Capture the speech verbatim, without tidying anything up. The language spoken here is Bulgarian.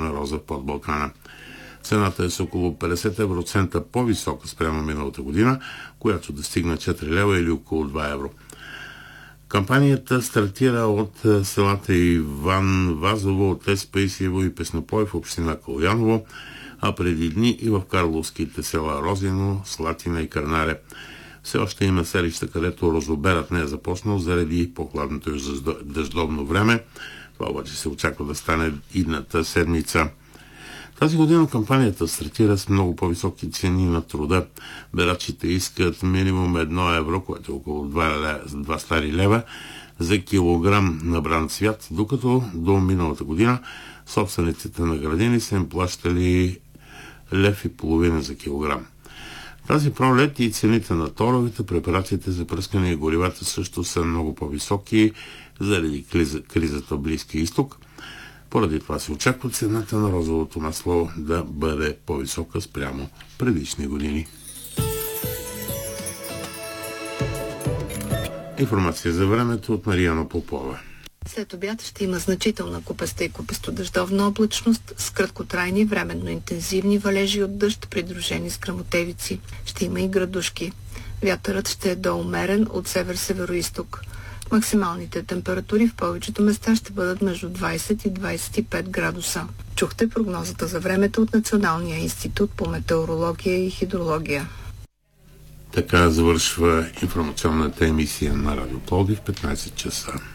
черна роза под Балкана. Цената е с около петдесет евроцента по-висока спрямо миналата година, която достигна четири лева или около два евро. Кампанията стартира от селата Иван Вазово, Отец Паисиево и Песнопой в община Калуяново, а преди дни и в карловските села Розино, Слатина и Кърнаре. Все още има селища, където розоберът не е започнал заради по-хладното и дъждовно време. Това обаче се очаква да стане идната седмица. Тази година кампанията стартира с много по-високи цени на труда. Берачите искат минимум едно евро, което е около два стари лева, за килограм набран цвят, докато до миналата година собствениците на градини са им плащали лев и половина за килограм. Тази пролет и цените на торовете, препаратите за пръскане и горивата също са много по-високи заради кризата в Близкия изток. Поради това се очаква цената на розовото масло да бъде по-висока спрямо предишни години. Информация за времето от Марияна Попова. След обяд ще има значителна купеста и купесто-дъждовна облачност с краткотрайни, временно интензивни валежи от дъжд, придружени с гръмотевици. Ще има и градушки. Вятърът ще е доумерен от север-североизток. Максималните температури в повечето места ще бъдат между двайсет и двайсет и пет градуса. Чухте прогнозата за времето от Националния институт по метеорология и хидрология. Така завършва информационната емисия на Радио Пловдив в петнайсет часа.